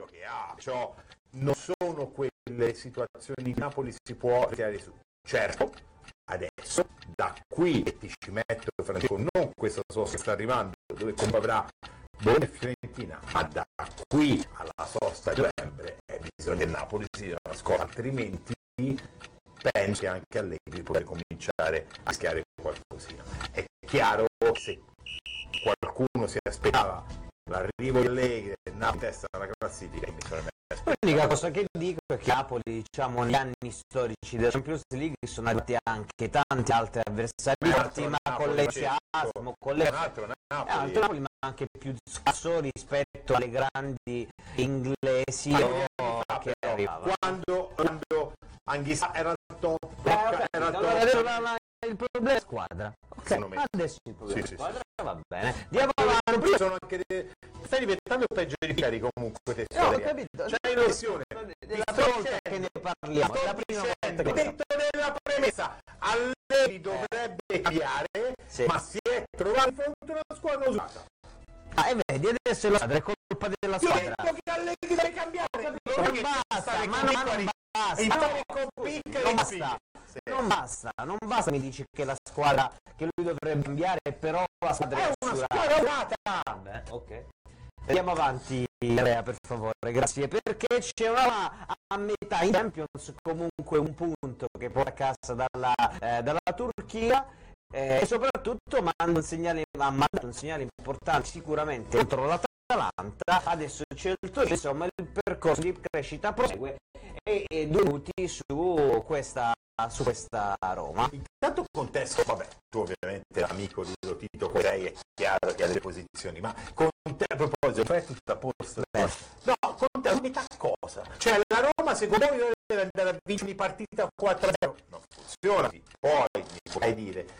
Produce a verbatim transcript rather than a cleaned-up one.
che ha, cioè, non sono quelle situazioni che Napoli si può tirare su. Certo, adesso da qui e ti ci metto, Francesco, non questa sosta che sta arrivando, dove comunque avrà Bologna e Fiorentina, ma da qui alla sosta di novembre è bisogno che Napoli si dia una scuola, altrimenti penso che anche Allegri può cominciare a rischiare qualcosina. È chiaro che se qualcuno si aspettava l'arrivo di Allegri e Napoli testa alla classifica, mi sono l'unica cosa che dico è che Napoli, diciamo, negli anni storici della Champions League sono arrivati anche tanti altri avversari forti, ma Napoli, con l'entusiasmo, con le... un altro Napoli, un altro Napoli, ma anche più scarso rispetto alle grandi inglesi oh, che arrivavano. Quando, quando Anghissà era il top, eh, okay, era allora top. La, la, il problema è squadra. Okay, adesso il problema sì, è squadra, sì, va bene. Andiamo avanti. Sono anche de... Stai diventando peggio di Pieri comunque te. No, ho capito. C'hai l'illusione. Della prima volta che ne parliamo. Sto la prima dicendo, volta che dentro della premessa, Allegri dovrebbe cambiare, sì, ma si è trovato di fronte a una squadra usata. Ah, e vedi, adesso è la squadra, è colpa della squadra. Io ho detto che Allegri deve cambiare. Non basta, ma non basta. Non basta. Sì. Non basta, non basta, mi dici che la squadra che lui dovrebbe cambiare, però la squadra è, è una squadra usata. Vabbè, ok. Andiamo avanti, Andrea, per favore, grazie, perché c'è una a metà in Champions, comunque un punto che porta a casa dalla, eh, dalla Turchia eh, e soprattutto manda un segnale, ha mandato un segnale importante sicuramente contro l'Atalanta. Adesso c'è il Torino, insomma il percorso di crescita prosegue e, e due minuti su questa su questa Roma. Intanto contesto, vabbè, tu ovviamente amico di Lotito sei, è chiaro che ha delle posizioni, ma con te a proposito, fai tutto a posto. Eh. No, con te metà cosa? Cioè la Roma secondo me deve andare a vincere di partita quattro a zero. Non funziona, poi mi puoi dire